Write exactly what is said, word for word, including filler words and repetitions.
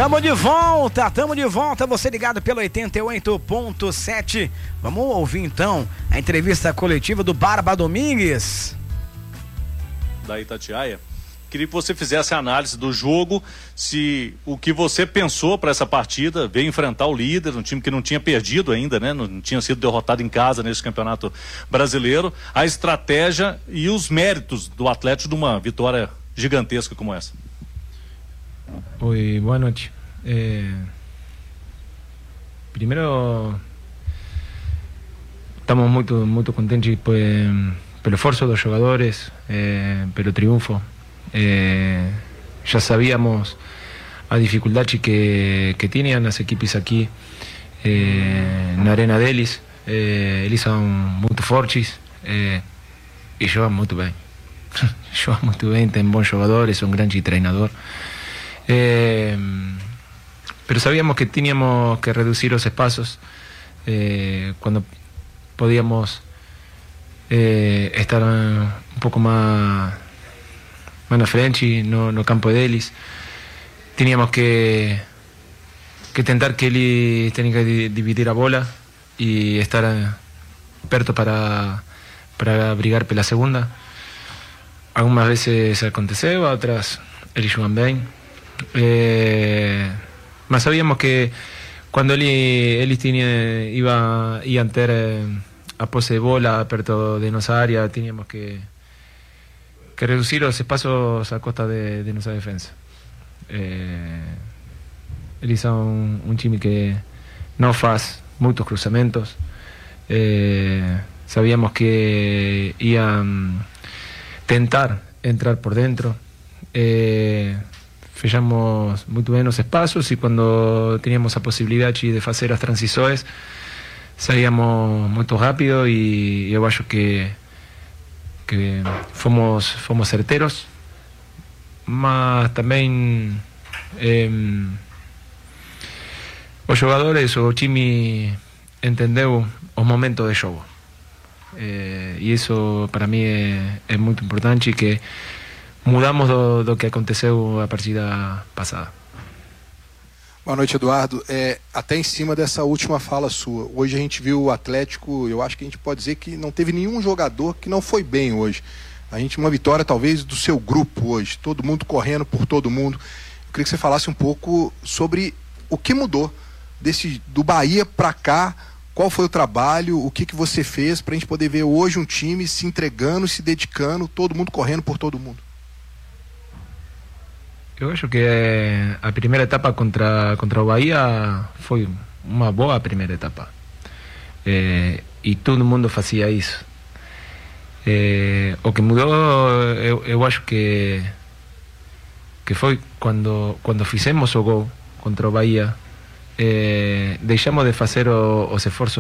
Tamo de volta, tamo de volta, você ligado pelo oitenta e oito ponto sete. Vamos ouvir então a entrevista coletiva do Barba Domingues. Da Itatiaia. Queria que você fizesse a análise do jogo, se o que você pensou para essa partida, veio enfrentar o líder, um time que não tinha perdido ainda, né? Não tinha sido derrotado em casa nesse campeonato brasileiro, a estratégia e os méritos do Atlético de uma vitória gigantesca como essa. Oi, boa noite. Eh, primeiro, estamos muito, muito contentes por, pelo esforço dos jogadores, eh, pelo triunfo. Eh, ya sabíamos a dificuldade que, que tenían las equipes aqui eh, na Arena deles. Eh, eles são muito fortes eh, e jogam muito bem. Jogam muito bem, tem bons jogadores, um grande treinador. Eh, pero sabíamos que teníamos que reducir los espacios eh, cuando podíamos eh, estar un poco más, más na frente no, no campo deles. Teníamos que, que tentar que eles tenían que dividir a bola y estar perto para, para brigar pela segunda. Algunas veces aconteceu, otras eles jogam bem. Eh, mas sabíamos que cuando él, él tiene, iba, iba a ter eh, a pose de bola perto de nuestra área, teníamos que, que reducir los espacios a costa de, de nuestra defensa. Eh, eles são un, un time que no faz muchos cruzamentos. Eh, sabíamos que iban tentar entrar por dentro. Eh, fechamos muito bem os espaços e quando teníamos a possibilidade de fazer as transições saíamos muito rápido e eu acho que que fomos fomos certeiros, mas também eh, os jogadores, o time entendeu os momentos de jogo eh, e isso para mim é, é muito importante e que mudamos do, do que aconteceu a partida passada. Boa noite, Eduardo. É, até em cima dessa última fala sua, hoje a gente viu o Atlético, eu acho que a gente pode dizer que não teve nenhum jogador que não foi bem hoje. A gente, uma vitória talvez do seu grupo hoje, todo mundo correndo por todo mundo. Eu queria que você falasse um pouco sobre o que mudou desse, do Bahia para cá, qual foi o trabalho, o que, que você fez para a gente poder ver hoje um time se entregando, se dedicando, todo mundo correndo por todo mundo. Eu acho que a primeira etapa contra, contra o Bahia foi uma boa primeira etapa. É, e todo mundo fazia isso. É, o que mudou, eu, eu acho que, que foi quando, quando fizemos o gol contra o Bahia, é, deixamos de fazer o, os esforços